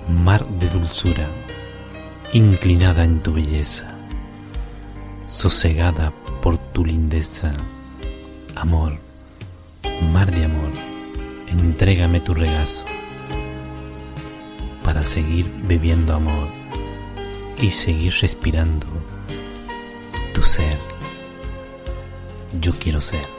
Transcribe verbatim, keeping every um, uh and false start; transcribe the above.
mar de dulzura, inclinada en tu belleza, sosegada por tu lindeza. Amor, mar de amor, entrégame tu regazo, para seguir bebiendo amor y seguir respirando tu ser. Yo quiero ser.